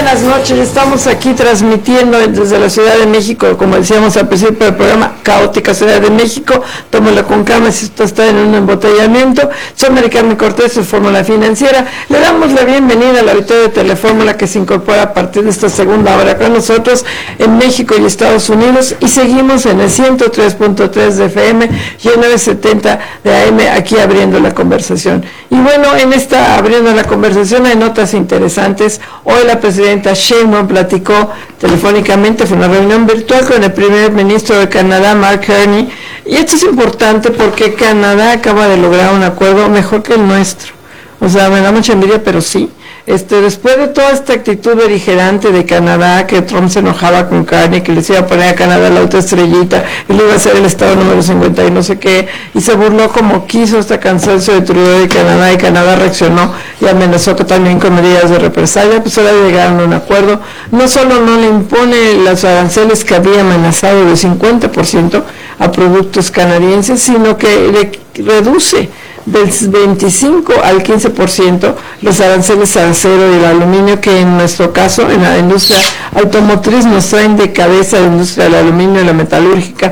buenas noches. Estamos aquí transmitiendo desde la Ciudad de México, como decíamos al principio del programa, caótica Ciudad de México. Tómalo con calma si esto está en un embotellamiento. Soy Mari Carmen Cortés, de Fórmula Financiera. Le damos la bienvenida al auditorio de Telefórmula que se incorpora a partir de esta segunda hora con nosotros en México y Estados Unidos, y seguimos en el 103.3 de FM y el 970 de AM, aquí abriendo la conversación. Y bueno, en esta abriendo la conversación hay notas interesantes. Hoy la presidenta Sheinbaum platicó telefónicamente, fue una reunión virtual con el primer ministro de Canadá, Mark Carney, y esto es importante porque Canadá acaba de lograr un acuerdo mejor que el nuestro. O sea, me da mucha envidia, pero sí. Después de toda esta actitud beligerante de Canadá, que Trump se enojaba con Carney, que les iba a poner a Canadá la otra estrellita, y le iba a hacer el estado número 50 y no sé qué, y se burló como quiso hasta cansancio de Trudeau y Canadá reaccionó y amenazó que también con medidas de represalia. Pues ahora llegaron a un acuerdo. No solo no le impone los aranceles que había amenazado de 50% a productos canadienses, sino que le reduce del 25 al 15% los aranceles al acero y el aluminio, que en nuestro caso, en la industria automotriz, nos traen de cabeza la industria del aluminio y la metalúrgica,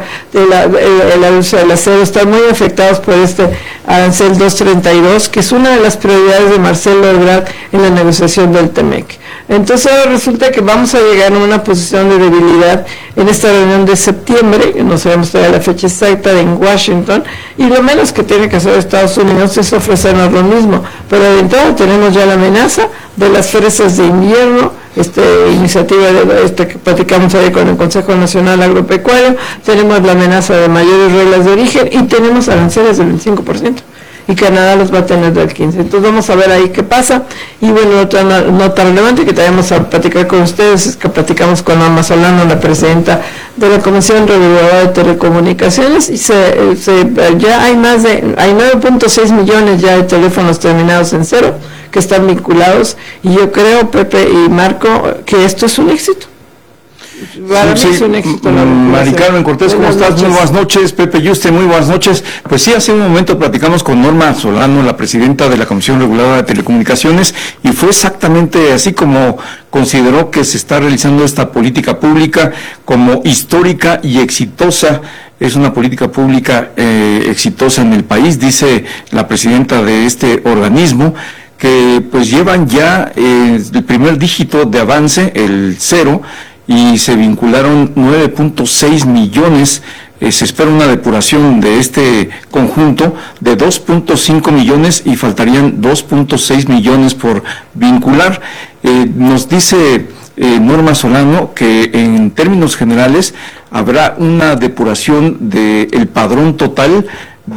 la industria del acero, están muy afectados por este arancel 232, que es una de las prioridades de Marcelo Ebrard en la negociación del TEMEC. Entonces ahora resulta que vamos a llegar a una posición de debilidad en esta reunión de septiembre, que no sabemos todavía la fecha exacta, en Washington, y lo menos que tiene que hacer Estados Unidos es ofrecernos lo mismo. Pero de entrada tenemos ya la amenaza de las fresas de invierno, iniciativa que platicamos hoy con el Consejo Nacional Agropecuario, tenemos la amenaza de mayores reglas de origen y tenemos aranceles del 25%. Y Canadá los va a tener del 15%. Entonces vamos a ver ahí qué pasa. Y bueno, otra nota relevante que tenemos a platicar con ustedes es que platicamos con Norma Solano, la presidenta de la Comisión Reguladora de Telecomunicaciones, y ya hay 9.6 millones ya de teléfonos terminados en 0 que están vinculados, y yo creo, Pepe y Marco, que esto es un éxito. Sí, es un éxito. Mari Carmen Cortés, ¿cómo estás? Muy buenas noches. Pepe Yuste, muy buenas noches. Pues sí, hace un momento platicamos con Norma Solano, la presidenta de la Comisión Reguladora de Telecomunicaciones, y fue exactamente así como consideró que se está realizando esta política pública como histórica y exitosa. Es una política pública exitosa en el país, dice la presidenta de este organismo, que pues llevan ya el primer dígito de avance, el 0, y se vincularon 9.6 millones. Se espera una depuración de este conjunto de 2.5 millones y faltarían 2.6 millones por vincular. Nos dice Norma Solano que en términos generales habrá una depuración del padrón total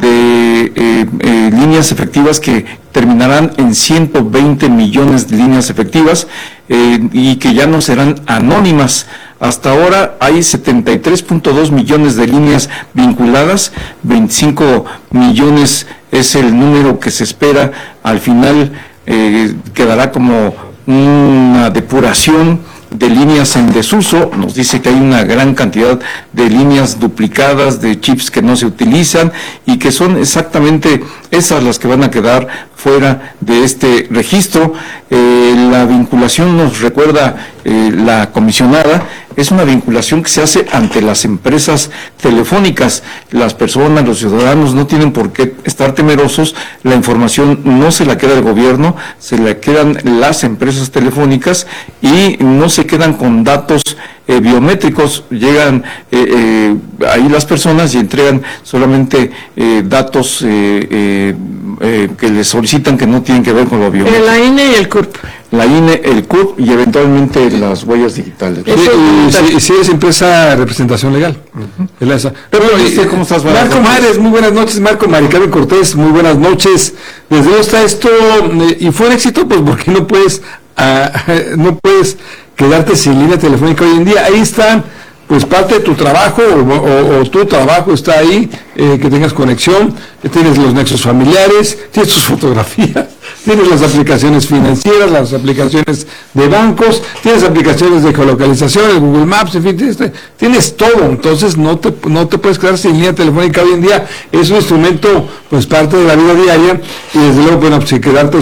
de líneas efectivas que terminarán en 120 millones de líneas efectivas, y que ya no serán anónimas. Hasta ahora hay 73.2 millones de líneas vinculadas, 25 millones es el número que se espera. Al final quedará como una depuración de líneas en desuso. Nos dice que hay una gran cantidad de líneas duplicadas, de chips que no se utilizan, y que son exactamente esas las que van a quedar fuera de este registro. La vinculación, nos recuerda la comisionada, es una vinculación que se hace ante las empresas telefónicas. Las personas, los ciudadanos no tienen por qué estar temerosos. La información no se la queda el gobierno, se la quedan las empresas telefónicas, y no se quedan con datos biométricos. Llegan ahí las personas y entregan solamente datos que les solicitan, que no tienen que ver con lo biométrico. La INE y el CURP. La INE, el CURP y eventualmente las huellas digitales. Sí, es empresa de representación legal. Pero ¿cómo estás, Marco Mares? Muy buenas noches. Marco, Mari Carmen Cortés, muy buenas noches. ¿Desde dónde está esto? Y fue un éxito, pues porque no puedes quedarte sin línea telefónica hoy en día. Ahí están, pues parte de tu trabajo, o tu trabajo está ahí, que tengas conexión, que tienes los nexos familiares, tienes tus fotografías, tienes las aplicaciones financieras, las aplicaciones de bancos, tienes aplicaciones de geolocalización, el Google Maps, en fin, tienes todo. Entonces no te puedes quedar sin línea telefónica hoy en día. Es un instrumento, pues parte de la vida diaria, y desde luego, bueno, pues, si quedarte